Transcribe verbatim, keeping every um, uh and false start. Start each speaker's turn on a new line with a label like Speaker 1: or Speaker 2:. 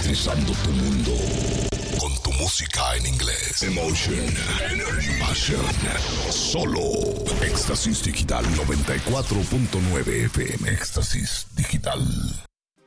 Speaker 1: electrizando tu mundo con tu música en inglés. Emotion, Energy, Passion. Solo Éxtasis Digital noventa y cuatro punto nueve F M. Éxtasis Digital.